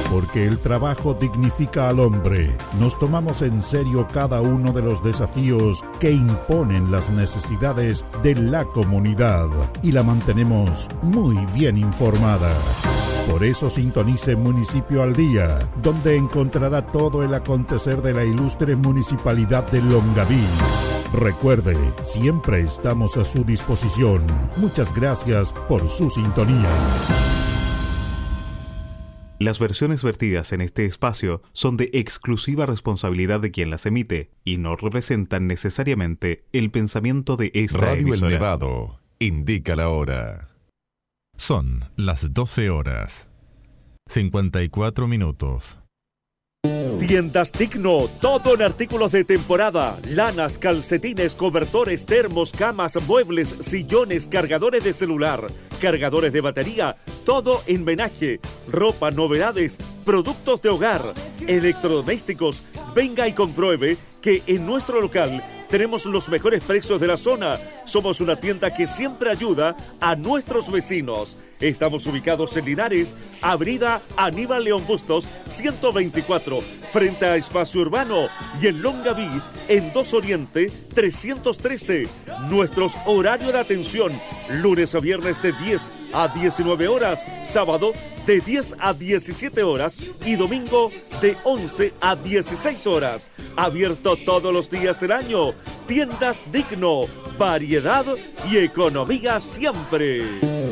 Porque el trabajo dignifica al hombre, nos tomamos en serio cada uno de los desafíos que imponen las necesidades de la comunidad y la mantenemos muy bien informada. Por eso sintonice Municipio al Día, donde encontrará todo el acontecer de la ilustre Municipalidad de Longaví. Recuerde, siempre estamos a su disposición. Muchas gracias por su sintonía. Las versiones vertidas en este espacio son de exclusiva responsabilidad de quien las emite y no representan necesariamente el pensamiento de esta Radio emisora. El Nevado indica la hora. Son las 12 horas, 54 minutos. Tiendas Digno, todo en artículos de temporada, lanas, calcetines, cobertores, termos, camas, muebles, sillones, cargadores de celular, cargadores de batería, todo en menaje, ropa, novedades, productos de hogar, electrodomésticos. Venga y compruebe que en nuestro local tenemos los mejores precios de la zona. Somos una tienda que siempre ayuda a nuestros vecinos. Estamos ubicados en Linares, Avenida Aníbal León Bustos, 124, frente a Espacio Urbano, y en Longaví, en 2 Oriente, 313. Nuestros horarios de atención, lunes a viernes de 10 a 19 horas, sábado de 10 a 17 horas y domingo de 11 a 16 horas. Abierto todos los días del año. Tiendas Digno, variedad y economía siempre.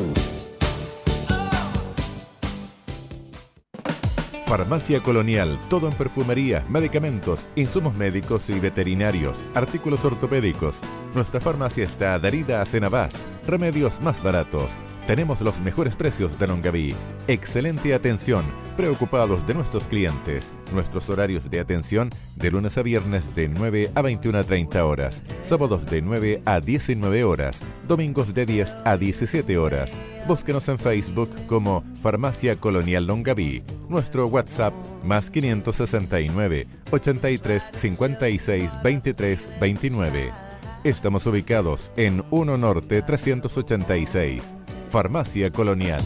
Farmacia Colonial, todo en perfumería, medicamentos, insumos médicos y veterinarios, artículos ortopédicos. Nuestra farmacia está adherida a Cenabás, remedios más baratos. Tenemos los mejores precios de Longaví. Excelente atención, preocupados de nuestros clientes. Nuestros horarios de atención de lunes a viernes de 9 a 21:30 horas, sábados de 9 a 19 horas, domingos de 10 a 17 horas. Búsquenos en Facebook como Farmacia Colonial Longaví. Nuestro WhatsApp más 569 83 56 23 29. Estamos ubicados en 1 Norte 386. Farmacia Colonial.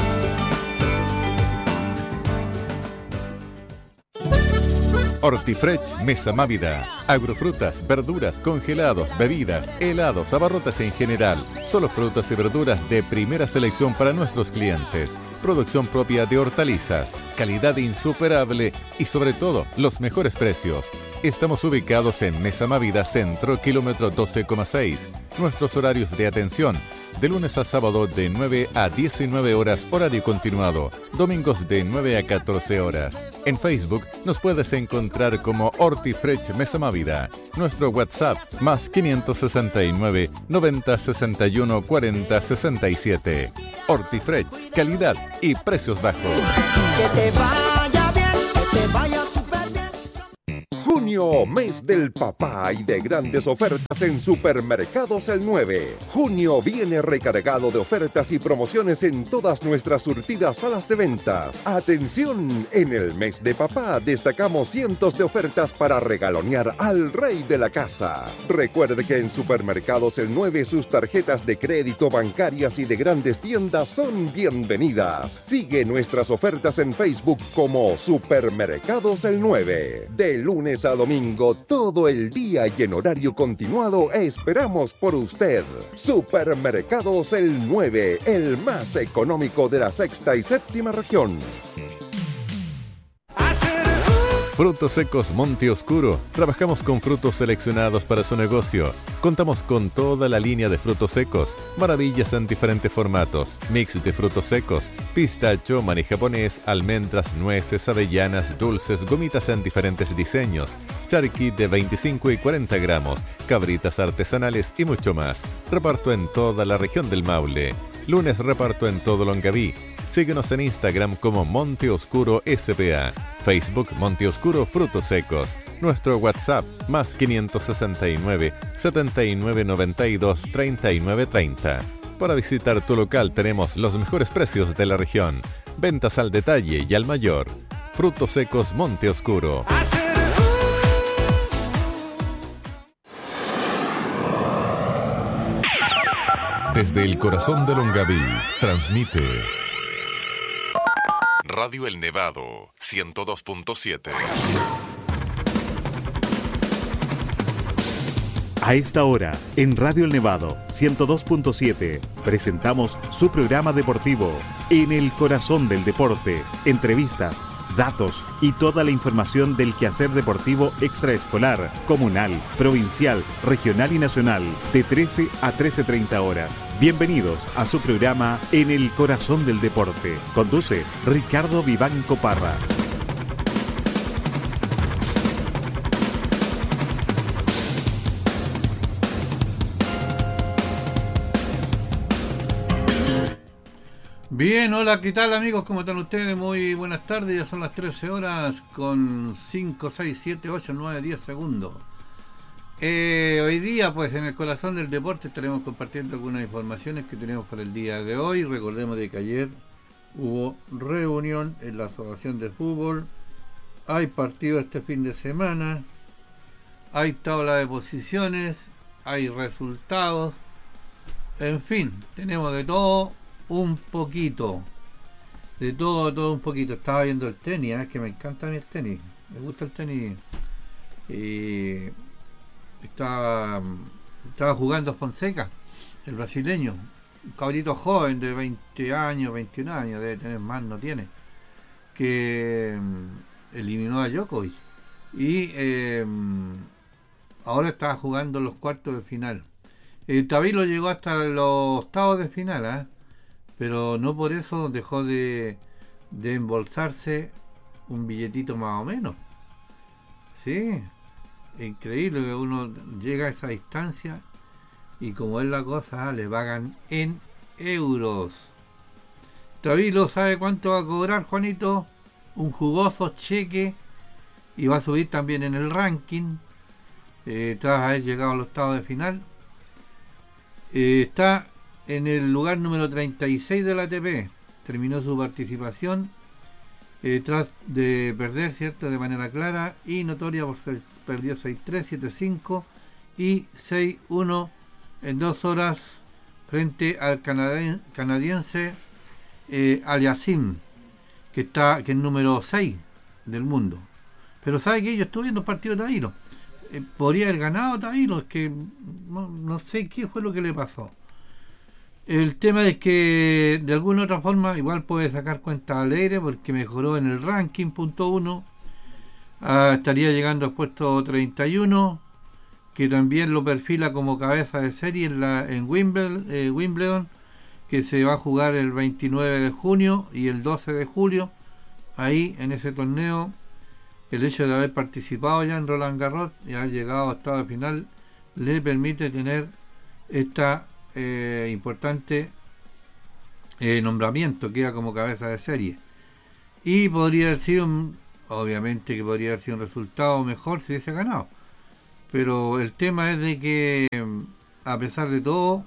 Hortifresh Mesa Mávida. Agrofrutas, verduras, congelados, bebidas, helados, abarrotes en general. Solo frutas y verduras de primera selección para nuestros clientes. Producción propia de hortalizas, calidad insuperable y sobre todo los mejores precios. Estamos ubicados en Mesa Mávida Centro, kilómetro 12,6. Nuestros horarios de atención, de lunes a sábado de 9 a 19 horas, horario continuado. Domingos de 9 a 14 horas. En Facebook nos puedes encontrar como Hortifresh Mesa Mávida. Nuestro WhatsApp más 569 90 61 40 67. Hortifresh, calidad y precios bajos. Que te vaya bien, que te vaya súper bien. Junio, mes del papá y de grandes ofertas en Supermercados El 9. Junio viene recargado de ofertas y promociones en todas nuestras surtidas salas de ventas. Atención, en el mes de papá destacamos cientos de ofertas para regalonear al rey de la casa. Recuerde que en Supermercados El 9 sus tarjetas de crédito bancarias y de grandes tiendas son bienvenidas. Sigue nuestras ofertas en Facebook como Supermercados El 9. De lunes a domingo, todo el día y en horario continuado, esperamos por usted. Supermercados El 9, el más económico de la sexta y séptima región. Frutos secos Monte Oscuro. Trabajamos con frutos seleccionados para su negocio. Contamos con toda la línea de frutos secos, maravillas en diferentes formatos, mix de frutos secos, pistacho, maní japonés, almendras, nueces, avellanas, dulces, gomitas en diferentes diseños, charqui de 25 y 40 gramos, cabritas artesanales y mucho más. Reparto en toda la región del Maule. Lunes reparto en todo Longaví. Síguenos en Instagram como Monte Oscuro SPA, Facebook Monte Oscuro Frutos Secos, nuestro WhatsApp más 569 79 92 39 30. Para visitar tu local tenemos los mejores precios de la región, ventas al detalle y al mayor. Frutos Secos Monte Oscuro. Desde el corazón de Longaví, transmite Radio El Nevado, 102.7. A esta hora, en Radio El Nevado, 102.7, presentamos su programa deportivo, En el Corazón del Deporte. Entrevistas, datos y toda la información del quehacer deportivo extraescolar, comunal, provincial, regional y nacional, de 13 a 13:30 horas. Bienvenidos a su programa En el Corazón del Deporte. Conduce Ricardo Vivanco Parra. Bien, hola, ¿qué tal amigos? ¿Cómo están ustedes? Muy buenas tardes, ya son las 13 horas con 5, 6, 7, 8, 9, 10 segundos. Hoy día, pues en el Corazón del Deporte estaremos compartiendo algunas informaciones que tenemos para el día de hoy. Recordemos de que ayer hubo reunión en la Asociación de Fútbol, hay partido este fin de semana, hay tabla de posiciones, hay resultados, en fin, tenemos de todo un poquito, de todo un poquito. Estaba viendo el tenis, que me encanta a mí el tenis, me gusta el tenis, y estaba jugando Fonseca, el brasileño, un cabrito joven de 20 años, 21 años, debe tener más, no tiene, que eliminó a Djokovic y ahora está jugando los cuartos de final. Tabilo llegó hasta los octavos de final, pero no por eso dejó de embolsarse un billetito más o menos. Sí, increíble que uno llega a esa distancia y como es la cosa, le pagan en euros. Tabilo sabe cuánto va a cobrar, Juanito, un jugoso cheque, y va a subir también en el ranking tras haber llegado al octavo de final. Está en el lugar número 36 de la ATP, terminó su participación tras de perder, ¿cierto?, de manera clara y notoria, por ser perdió 6-3, 7-5 y 6-1 en 2 horas frente al canadiense Aliasim, que es número 6 del mundo. Pero sabe que yo estuve viendo el partido de Tabilo, podría haber ganado Tabilo, es que no sé qué fue lo que le pasó. El tema es que de alguna u otra forma igual puede sacar cuenta alegre porque mejoró en el ranking, punto 1, estaría llegando al puesto 31, que también lo perfila como cabeza de serie en Wimbledon, que se va a jugar el 29 de junio y el 12 de julio. Ahí en ese torneo, el hecho de haber participado ya en Roland Garros y haber llegado a octavo de final le permite tener esta importante nombramiento, queda como cabeza de serie, y podría haber sido obviamente que podría haber sido un resultado mejor si hubiese ganado, pero el tema es de que a pesar de todo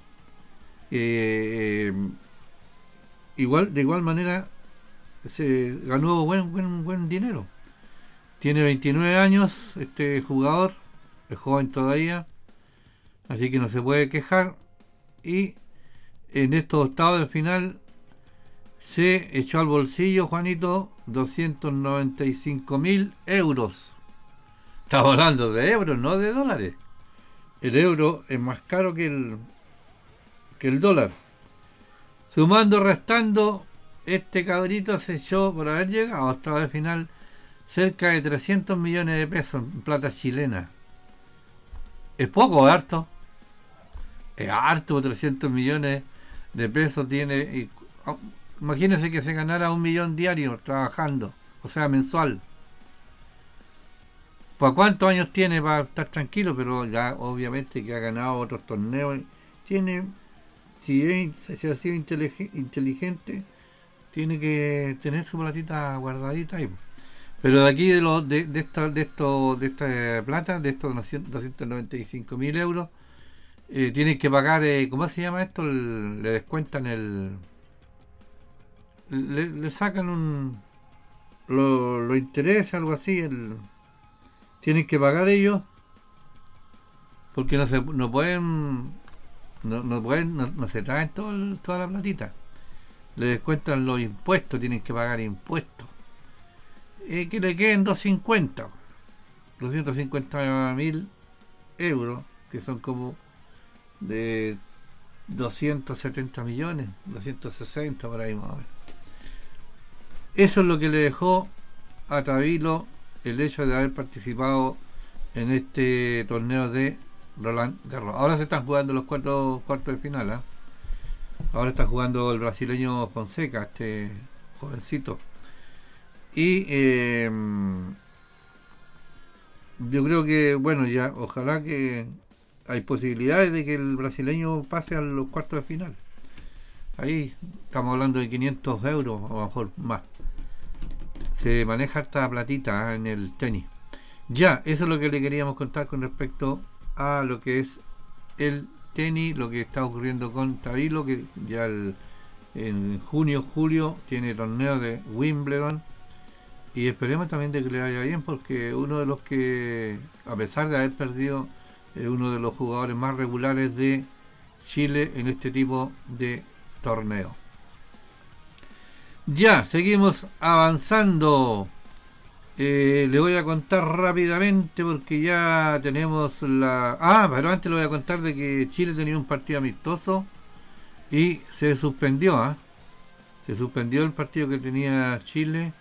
de igual manera se ganó buen dinero. Tiene 29 años este jugador, es joven todavía, así que no se puede quejar. Y en estos octavos de final se echó al bolsillo, Juanito, 295.000 euros. Estamos hablando de euros, no de dólares. El euro es más caro que el dólar. Sumando, restando, este cabrito se echó, por haber llegado a octavos de final, cerca de 300 millones de pesos en plata chilena. ¿Es poco o harto? Es harto, 300 millones de pesos tiene. Imagínense que se ganara 1 millón diario trabajando, o sea, mensual. ¿Por cuántos años tiene para estar tranquilo? Pero ya obviamente que ha ganado otros torneos. Tiene, si ha sido inteligente, tiene que tener su platita guardadita ahí. Pero de aquí de esta plata, de estos 295.000 euros, tienen que pagar, ¿cómo se llama esto? Le descuentan le sacan los intereses, algo así, tienen que pagar ellos, porque no se traen toda la platita, le descuentan los impuestos, tienen que pagar impuestos. que le queden 250.000 euros, que son como de 270 millones, 260 por ahí más o menos. Eso es lo que le dejó a Tabilo el hecho de haber participado en este torneo de Roland Garros. Ahora se están jugando los cuartos de final, ¿eh? Ahora está jugando el brasileño Fonseca, este jovencito. Y yo creo que, bueno, ya ojalá que hay posibilidades de que el brasileño pase a los cuartos de final. Ahí estamos hablando de 500 euros, o a lo mejor más. Se maneja esta platita en el tenis. Ya, eso es lo que le queríamos contar con respecto a lo que es el tenis, lo que está ocurriendo con Tabilo, que ya en junio, julio tiene torneo de Wimbledon, y esperemos también de que le vaya bien, porque uno de los que, a pesar de haber perdido, es uno de los jugadores más regulares de Chile en este tipo de torneo. Ya, seguimos avanzando. Le voy a contar rápidamente porque ya tenemos pero antes le voy a contar de que Chile tenía un partido amistoso y se suspendió. Se suspendió el partido que tenía Chile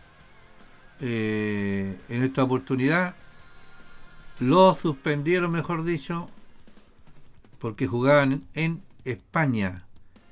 en esta oportunidad. Lo suspendieron, mejor dicho, porque jugaban en España.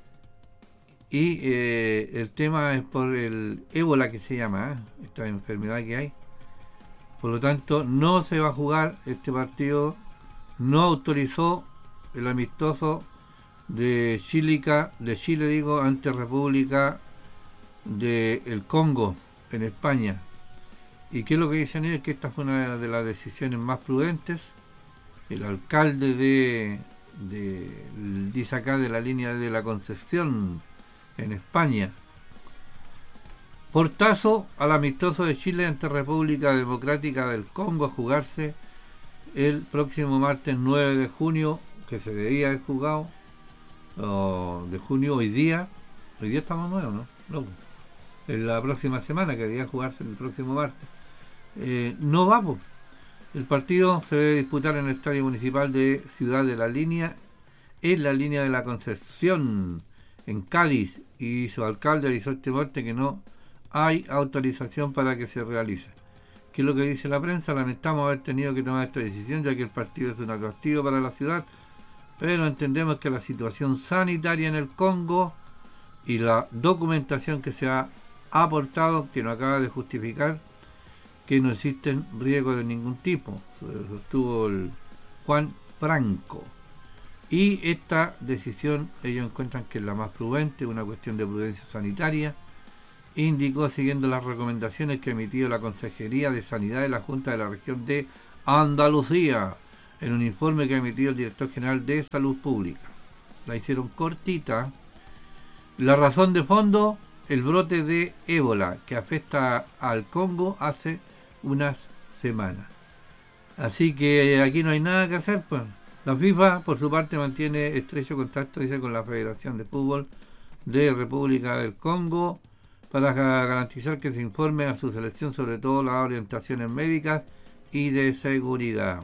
Y el tema es por el ébola, que se llama, esta enfermedad que hay. Por lo tanto, no se va a jugar este partido. No autorizó el amistoso de Chile, ante República del Congo en España. ¿Y qué es lo que dicen ellos? Que esta fue una de las decisiones más prudentes. El alcalde dice acá, de la línea de la Concepción en España: portazo al amistoso de Chile ante República Democrática del Congo, a jugarse el próximo martes 9 de junio, que se debía haber jugado de junio. Hoy día estamos 9, ¿no? En la próxima semana, que debía jugarse el próximo martes. No va, pues. El partido se debe disputar en el Estadio Municipal de Ciudad de la Línea, en la línea de la Concepción, en Cádiz, y su alcalde avisó este martes que no hay autorización para que se realice. ¿Qué es lo que dice la prensa? Lamentamos haber tenido que tomar esta decisión, ya que el partido es un atractivo para la ciudad, pero entendemos que la situación sanitaria en el Congo y la documentación que se ha aportado, que no acaba de justificar que no existen riesgos de ningún tipo, sostuvo el Juan Franco. Y esta decisión ellos encuentran que es la más prudente, una cuestión de prudencia sanitaria, indicó, siguiendo las recomendaciones que ha emitido la Consejería de Sanidad de la Junta de la Región de Andalucía, en un informe que ha emitido el Director General de Salud Pública. La hicieron cortita. La razón de fondo: el brote de ébola que afecta al Congo hace unas semanas. Así que aquí no hay nada que hacer, pues. La FIFA, por su parte, mantiene estrecho contacto, dice, con la Federación de Fútbol de República del Congo para garantizar que se informe a su selección sobre todo las orientaciones médicas y de seguridad.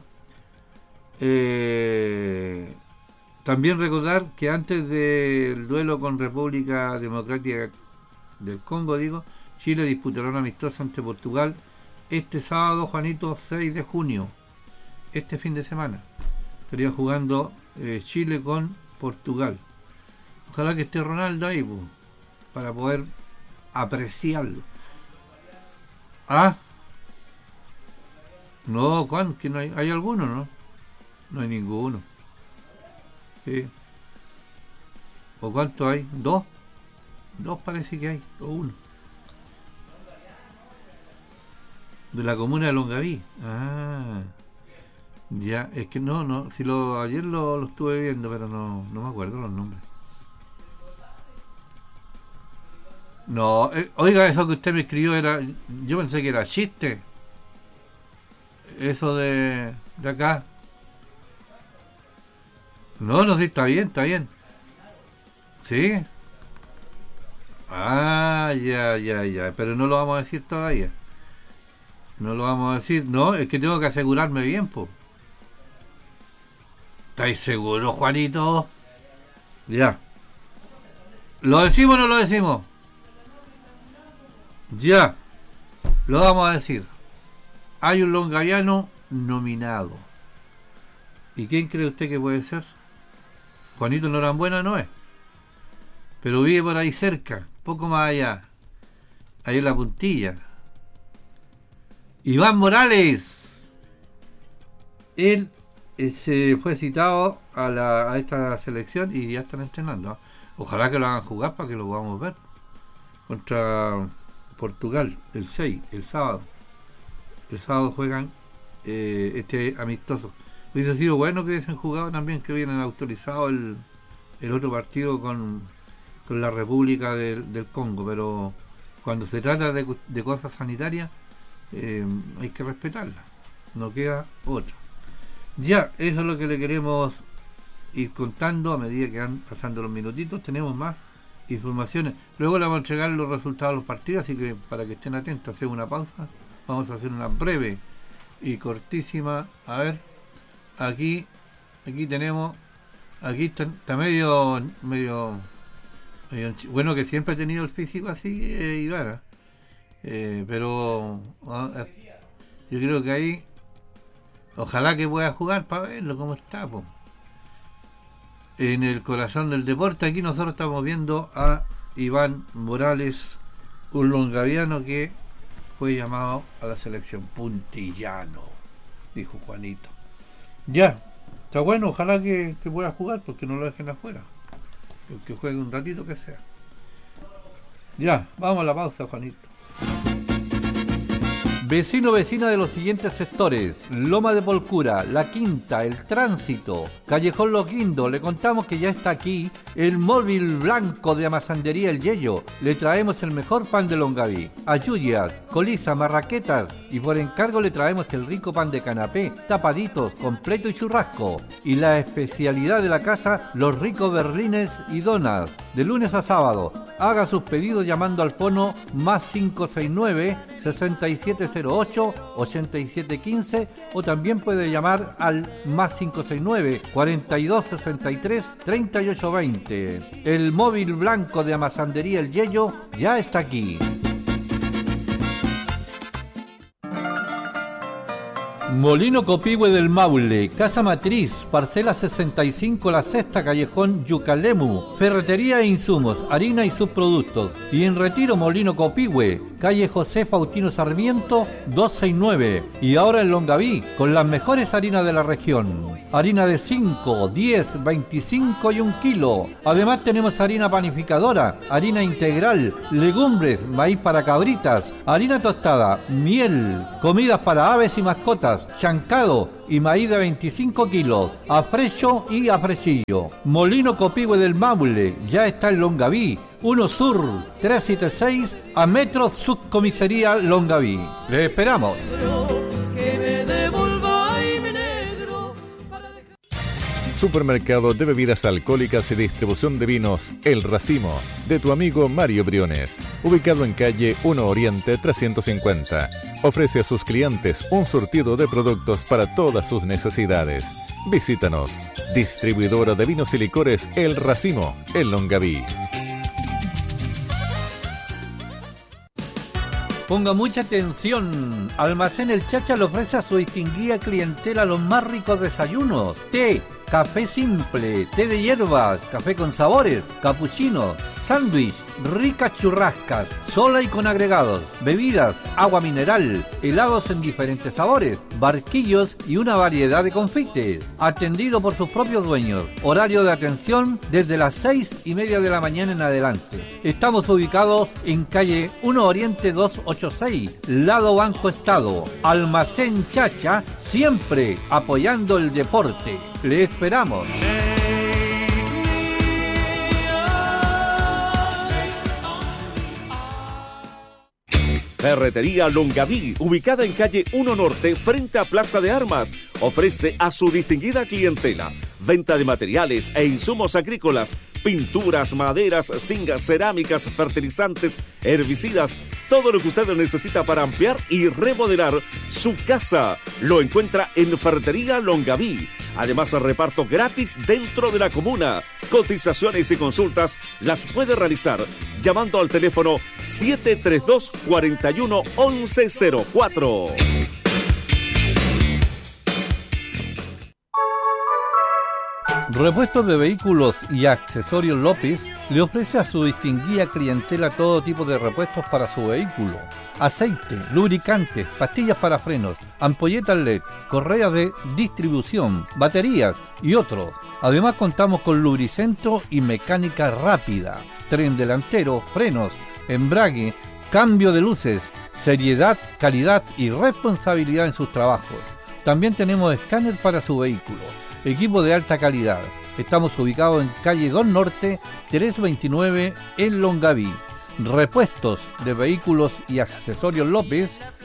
También recordar que antes del duelo con República Democrática del Congo, Chile disputará un amistoso ante Portugal este sábado, Juanito, 6 de junio, este fin de semana. Estaría jugando Chile con Portugal. Ojalá que esté Ronaldo ahí, pues, para poder apreciarlo. No, ¿cuándo? ¿Que no hay alguno, no? No hay ninguno. Sí. ¿O cuánto hay? ¿Dos? Dos parece que hay, o uno. De la comuna de Longaví. Ya, es que no, si ayer lo estuve viendo, pero no me acuerdo los nombres. No, oiga, eso que usted me escribió yo pensé que era chiste. Eso de acá. No, sí, está bien. ¿Sí? Ya, pero no lo vamos a decir todavía. No lo vamos a decir. No, es que tengo que asegurarme bien, po. ¿Estáis seguros, Juanito? Ya. ¿Lo decimos o no lo decimos? Ya. Lo vamos a decir. Hay un longaviano nominado. ¿Y quién cree usted que puede ser? Juanito Norambuena no es. Pero vive por ahí cerca, poco más allá. Ahí en la puntilla. Iván Morales. Él se fue citado a esta selección y ya están entrenando. Ojalá que lo hagan jugar para que lo podamos ver. Contra Portugal, el 6, el sábado. El sábado juegan este amistoso. Hubiese sido bueno que hubiesen jugado también, que hubieran autorizado el otro partido con la República del Congo, pero cuando se trata de cosas sanitarias hay que respetarlas, no queda otra. Ya, eso es lo que le queremos ir contando a medida que van pasando los minutitos. Tenemos más informaciones, luego le vamos a entregar los resultados de los partidos, así que para que estén atentos, hacemos una pausa, vamos a hacer una breve y cortísima. A ver, aquí tenemos, aquí está medio bueno, que siempre ha tenido el físico así, Ivana, pero yo creo que ahí ojalá que pueda jugar para verlo cómo está, po. En el corazón del deporte. Aquí nosotros estamos viendo a Iván Morales, un longaviano que fue llamado a la selección. Puntillano, dijo Juanito. Ya, está bueno, ojalá que pueda jugar, porque no lo dejen afuera, que juegue un ratito que sea. Ya, vamos a la pausa, Juanito. Vecina de los siguientes sectores: Loma de Polcura, La Quinta, El Tránsito, Callejón Loquindo. Le contamos que ya está aquí el móvil blanco de Amasandería El Yello. Le traemos el mejor pan de Longaví, ayuyas, colisa, marraquetas, y por encargo le traemos el rico pan de canapé, tapaditos, completo y churrasco. Y la especialidad de la casa, los ricos berlines y donas, de lunes a sábado. Haga sus pedidos llamando al fono más 569-6708-8715, o también puede llamar al más 569-4263-3820. El móvil blanco de Amasandería El Yello ya está aquí. Molino Copihue del Maule, Casa Matriz, parcela 65, La Sexta, Callejón Yucalemu, ferretería e insumos, harina y subproductos. Y en Retiro, Molino Copihue, calle José Faustino Sarmiento 269. Y ahora en Longaví, con las mejores harinas de la región. Harina de 5, 10, 25 y 1 kilo. Además tenemos harina panificadora, harina integral, legumbres, maíz para cabritas, harina tostada, miel, comidas para aves y mascotas, chancado y maíz de 25 kilos, a frecho y a frechillo. Molino Copihue del Maule ya está en Longaví, 1 Sur 376, a metros Subcomisaría Longaví. ¡Les esperamos! Supermercado de bebidas alcohólicas y distribución de vinos El Racimo, de tu amigo Mario Briones, ubicado en calle 1 Oriente 350. Ofrece a sus clientes un surtido de productos para todas sus necesidades. Visítanos. Distribuidora de vinos y licores El Racimo, en Longaví. Ponga mucha atención. Almacén El Chacha le ofrece a su distinguida clientela los más ricos desayunos: té, café simple, té de hierbas, café con sabores, capuchino, sándwich, ricas churrascas, sola y con agregados, bebidas, agua mineral, helados en diferentes sabores, barquillos y una variedad de confites. Atendido por sus propios dueños. Horario de atención desde las 6:30 de la mañana en adelante. Estamos ubicados en calle 1 Oriente 286, lado Banco Estado. Almacén Chacha, siempre apoyando el deporte. Le esperamos. Ferretería Longaví, ubicada en calle 1 Norte, frente a Plaza de Armas, ofrece a su distinguida clientela venta de materiales e insumos agrícolas, pinturas, maderas, zinc, cerámicas, fertilizantes, herbicidas, todo lo que usted necesita para ampliar y remodelar su casa. Lo encuentra en Ferretería Longaví. Además, reparto gratis dentro de la comuna. Cotizaciones y consultas las puede realizar llamando al teléfono 732-41-1104. Repuestos de Vehículos y Accesorios López le ofrece a su distinguida clientela todo tipo de repuestos para su vehículo: aceite, lubricantes, pastillas para frenos, ampolletas LED, correas de distribución, baterías y otros. Además, contamos con lubricentro y mecánica rápida, tren delantero, frenos, embrague, cambio de luces, seriedad, calidad y responsabilidad en sus trabajos. También tenemos escáner para su vehículo, equipo de alta calidad. Estamos ubicados en calle 2 Norte, 329 en Longaví. Repuestos de Vehículos y Accesorios López